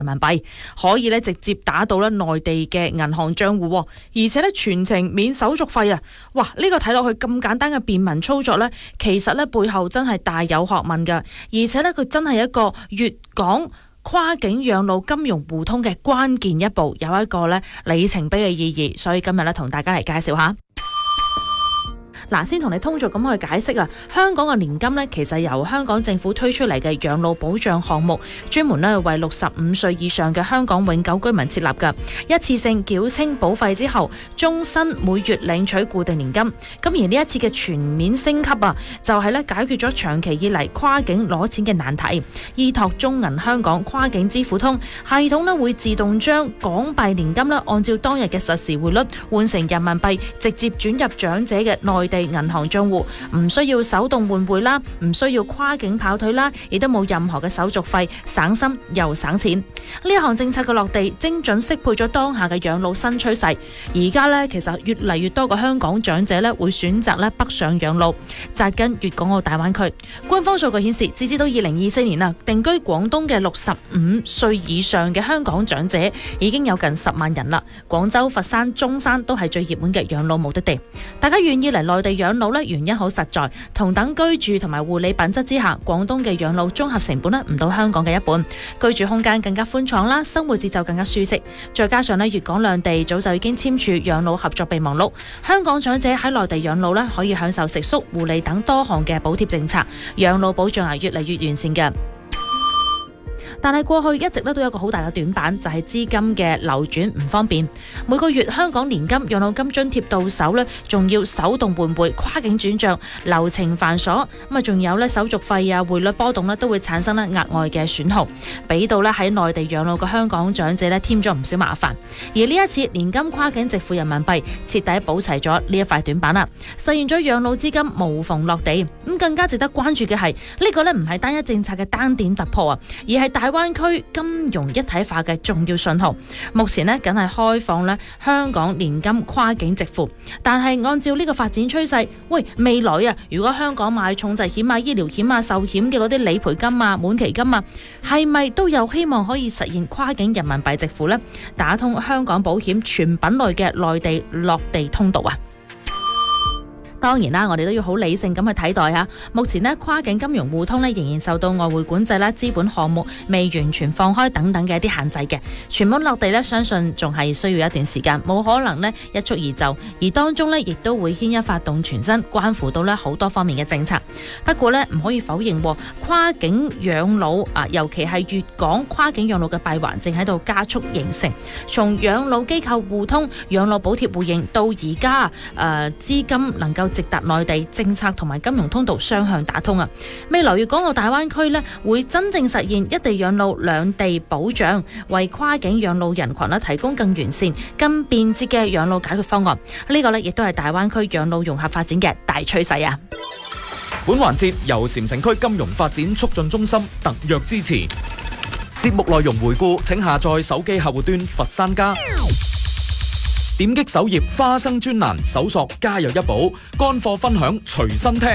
人民幣，可以咧直接打到咧內地嘅銀行賬戶，而且咧全程免手續費啊！哇，呢個睇落去咁簡單嘅便民操作咧，其實咧背後真係大有學問㗎，而且咧佢真係一個粵港跨境養老金融互通嘅關鍵一步，有一個咧里程碑嘅意義，所以今日咧同大家嚟介紹下。嗱，先同你通俗咁去解釋啊，香港嘅年金呢，其實由香港政府推出嚟嘅養老保障項目，專門呢為65歲以上嘅香港永久居民設立嘅，一次性繳清保費之後，終身每月領取固定年金。咁而呢一次嘅全面升級啊，就係呢解決咗長期以嚟跨境攞錢嘅難題。依託中銀香港跨境支付通系統呢，會自動將港幣年金呢按照當日嘅實時匯率換成人民幣，直接轉入長者嘅內地銀行賬戶，唔需要手動換匯啦，唔需要跨境跑腿啦，亦都冇任何嘅手續費，省心又省錢。呢一項政策嘅落地，精準適配咗當下嘅養老新趨勢。而家呢，其實越嚟越多嘅香港長者呢會選擇呢北上養老，扎根粵港澳大灣區。官方數據顯示，截至到2024年啊，定居廣東嘅65歲以上嘅香港長者已經有近10萬人啦。廣州、佛山、中山都係最熱門嘅養老目的地。大家願意嚟內地養老呢，原因好實在，同等居住同埋護理品質之下，廣東嘅養老綜合成本呢唔到香港嘅一半，居住空間更加寬敞啦，生活節奏更加舒適。再加上呢，粵港兩地早就已經簽署養老合作備忘錄，香港長者喺內地養老呢，可以享受食宿、護理等多項嘅補貼政策，養老保障係越嚟越完善嘅。但係過去一直咧都有一個好大嘅短板，就係資金嘅流轉唔方便。每個月香港年金、養老金津貼到手呢，仲要手動換匯、跨境轉賬，流程繁瑣。咁啊，仲有呢手續費啊、匯率波動呢，都會產生咧額外嘅損耗，俾到咧喺內地養老嘅香港長者呢添咗唔少麻煩。而呢一次年金跨境直付人民幣，徹底補齊咗呢一塊短板啦，實現咗養老資金無縫落地。咁更加值得關注嘅係呢個呢唔係單一政策嘅單點突破啊，而係大灣區金融一體化嘅重要信號。目前呢，梗係開放咧香港年金跨境直付，但係按照呢個發展趨勢，未來啊，如果香港買重疾險啊、醫療險啊、壽險嘅嗰啲理賠金啊、滿期金啊，係咪都有希望可以實現跨境人民幣直付呢？打通香港保險全品類嘅內地落地通道啊！當然啦，我哋都要好理性咁去睇待下。目前呢，跨境金融互通呢仍然受到外匯管制啦、資本項目未完全放開等等嘅一啲限制嘅。全本落地呢，相信仲係需要一段時間，冇可能呢一蹴而就。而當中呢，亦都會牽一發動全身，關乎到呢好多方面嘅政策。不過呢，唔可以否認跨境養老啊，尤其係粵港跨境養老嘅閉環正喺度加速形成。從養老機構互通、養老補貼互認到而家資金能夠直達內地，政策同埋金融通道雙向打通啊！未來粵港澳大灣區呢，會真正實現一地養老、兩地保障，為跨境養老人群提供更完善、更便捷嘅養老解決方案。呢個呢，亦都係大灣區養老融合發展嘅大趨勢啊！ 本環節由禪城區金融發展促進中心特約支持。節目內容回顧，請下載手機客戶端佛山家。點擊首頁花生專欄，搜索家有一寶，乾貨分享隨身聽。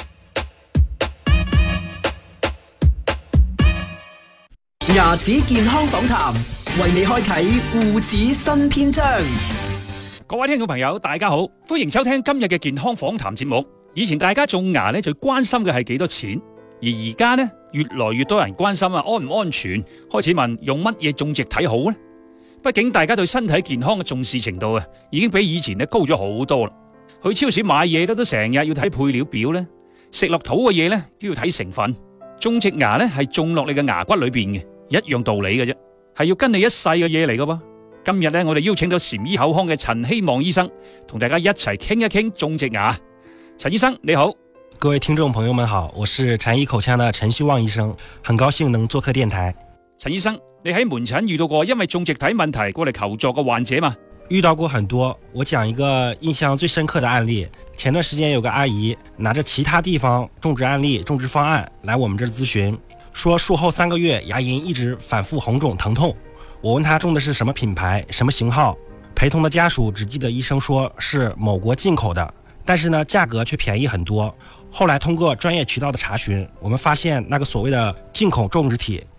牙齒健康訪談，為你開啟護齒新篇章。 各位聽眾朋友，大家好，歡迎收聽今日嘅健康訪談節目。以前大家種牙咧最關心嘅係幾多錢，而家呢越來越多人關心安唔安全，開始問用乜嘢種植體好呢？畢竟大家對身體健康嘅重視程度啊，已經比以前咧高咗好多啦。去超市買嘢都成日要睇配料表咧，食落肚嘅嘢咧都要睇成分。種植牙咧係種落你嘅牙骨裏邊嘅，一樣道理嘅啫，係要跟你一世嘅嘢嚟噶噃。今日咧我哋邀請到禪醫口腔嘅陳希望醫生，同大家一齊傾一傾種植牙。陳醫生你好。 各位聽眾朋友們好，我是禪醫口腔的陳希望醫生，很高興能做客電台。 陳醫生，你喺門診遇到過因為種植體問題過嚟求助嘅患者嗎？ 遇到過很多，我講一個印象最深刻的案例。前段時間有個阿姨拿着其他地方種植案例、種植方案來我們這諮詢，說術後3個月牙齦一直反覆紅腫疼痛。我問她種的是什麼品牌、什麼型號，陪同的家屬只記得醫生說是某國進口的，但是呢價格卻便宜很多。後來通過專業渠道的查詢，我們發現那個所謂的進口種植體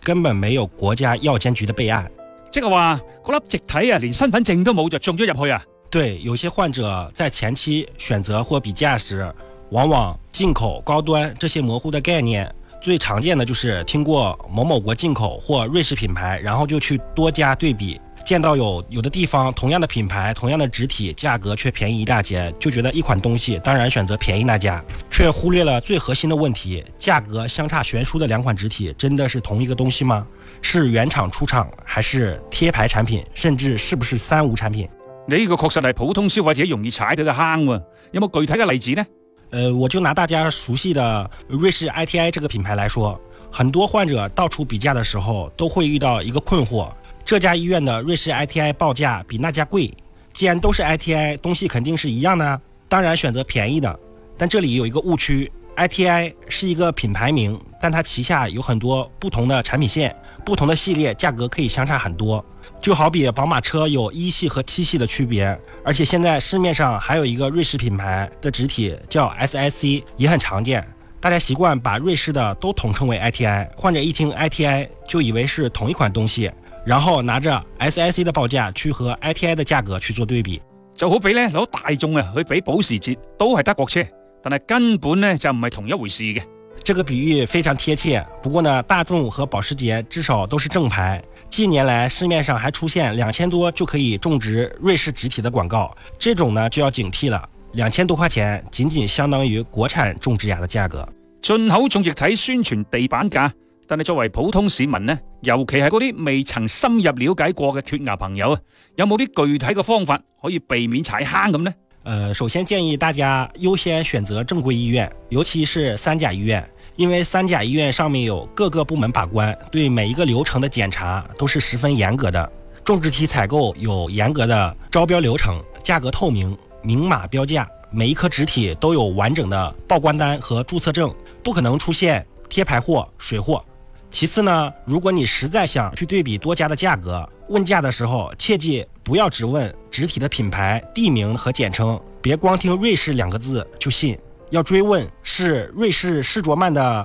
根本没有国家药监局的备案。 即係話嗰粒植體啊，連身份證都冇就中咗入去啊！ 对，有些患者在前期选择或比价时，往往进口、高端这些模糊的概念，最常见的就是听过某某国进口或瑞士品牌，然后就去多家对比，见到有的地方同样的品牌、同样的植体，价格却便宜一大截，就觉得一款东西当然选择便宜那家，却忽略了最核心的问题：价格相差悬殊的两款植体真的是同一个東西嗎？是原廠出廠，還是貼牌產品，甚至是不是三無產品？ 呢個確實係普通消費者容易踩到嘅坑喎，有冇具體嘅例子呢？ 我就拿大家熟悉的瑞士 ITI 这个品牌来说，很多患者到处比价的时候都会遇到一个困惑，这家医院的瑞士 ITI 报价比那家贵，既然都是 ITI， 东西肯定是一样的，当然选择便宜的。但这里有一个误区， ITI 是一个品牌名，但它旗下有很多不同的产品线，不同的系列价格可以相差很多，就好比宝马车有1系和7系的区别。而且现在市面上还有一个瑞士品牌的植体叫 SIC， 也很常见，大家习惯把瑞士的都统称为 ITI， 患者一听 ITI 就以为是同一款东西，然后拿着 SIC 的报价去和 ITI 的價格去做對比。 就好比咧攞大眾啊去比保時捷，都係德國車，但係根本咧就唔係同一回事嘅。 这个比喻非常贴切，不过呢，大众和保时捷至少都是正牌。近年来市面上还出现2000多就可以种植瑞士植体的广告，这种呢就要警惕了。2000多塊錢僅僅相當於國產種植牙的價格。 進口種植體宣傳地板價，但係作為普通市民呢，尤其係嗰啲未曾深入了解過嘅缺牙朋友啊，有冇啲具體嘅方法可以避免踩坑咁呢？ 首先建議大家優先選擇正規醫院，尤其是三甲醫院，因為三甲醫院上面有各個部門把關，對每一個流程的檢查都是十分嚴格的。種植體採購有嚴格的招標流程，價格透明，明碼標價，每一顆植體都有完整的報關單和註冊證，不可能出現貼牌貨、水貨。其次呢，如果你實在想去對比多家的價格，問價的時候切記不要只問植體的品牌、地名和簡稱，別光聽瑞士2個字就信，要追問是瑞士施卓曼的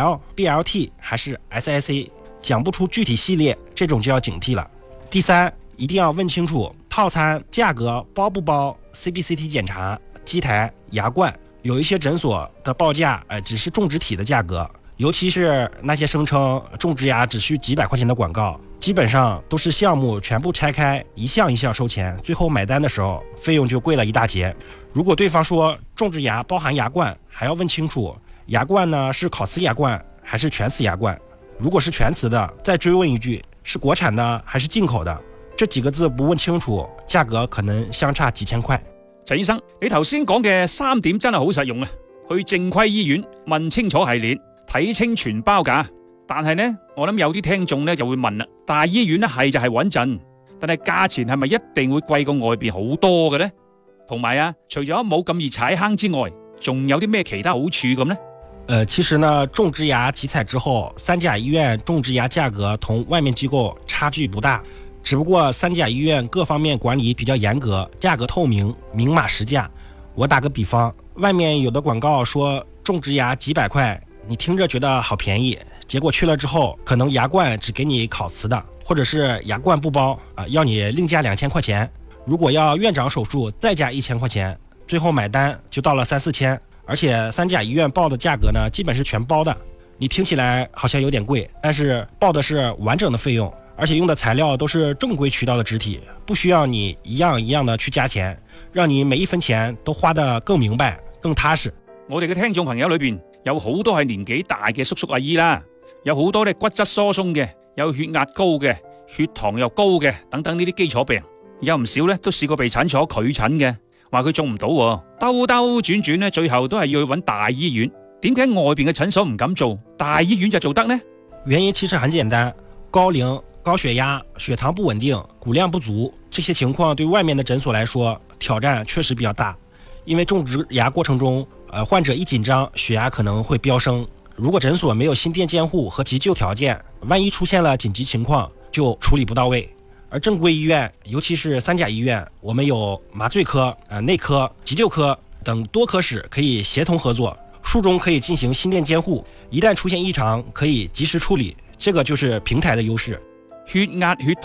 BL、BLT 還是 SIC， 講不出具體系列，這種就要警惕了。第三，一定要問清楚套餐價格包不包 CBCT 檢查、機台、牙冠，有一些診所的報價只是種植體的價格，尤其是那些聲稱種植牙只需幾百塊錢的廣告，基本上都是項目全部拆開，一項一項收錢，最後買單的時候費用就貴了一大截。如果對方說種植牙包含牙冠，還要問清楚牙冠呢是烤瓷牙冠還是全瓷牙冠，如果是全瓷的，再追問一句是國產的還是進口的，這幾個字不問清楚，價格可能相差幾千塊。 陳醫生，你頭先講嘅3點真係好實用啊！去正規醫院問清楚系列，睇清全包價。但係呢，我諗有啲聽眾呢就會問啦，大醫院呢係就係穩陣，但係價錢係咪一定會貴過外邊好多嘅呢？同埋啊，除咗冇咁易踩坑之外，仲有啲咩其他好處咁呢？ 其實呢，種植牙集採之後，三甲醫院種植牙價格同外面機構差距不大，只不過三甲醫院各方面管理比較嚴格，價格透明，明碼實價。我打個比方，外面有的廣告說種植牙幾百塊，你聽着覺得好便宜，結果去了之後，可能牙冠只給你烤瓷的，或者是牙冠不包，要你另加2000塊錢。如果要院長手術再加1000塊錢，最後買單就到了3、4千。而且三甲醫院報的價格呢，基本是全包的。你聽起來好像有點貴，但是報的是完整的費用，而且用的材料都是正規渠道的植體，不需要你一樣一樣的去加錢，讓你每一分錢都花得更明白、更踏實。 我哋嘅聽眾朋友裏邊有好多係年紀大嘅叔叔阿姨啦，有好多咧骨質疏鬆嘅，有血壓高嘅，血糖又高嘅，等等呢啲基礎病，有唔少咧都試過被診所拒診嘅。話佢種唔到，兜兜轉轉咧，最後都係要去揾大醫院。點解外邊嘅診所唔敢做，大醫院就做得呢？ 原因其實很簡單，高齡、高血壓、血糖不穩定、骨量不足，這些情況對外面的診所來說挑戰確實比較大。因為種植牙過程中，患者一緊張，血壓可能會飆升。如果診所沒有心電監護和急救條件，萬一出現了緊急情況，就處理不到位。而正規醫院，尤其是三甲醫院，我們有麻醉科、內科、急救科等多科室可以協同合作，術中可以進行心電監護，一旦出現異常，可以及時處理， 这个就是平台的优势。 血壓、血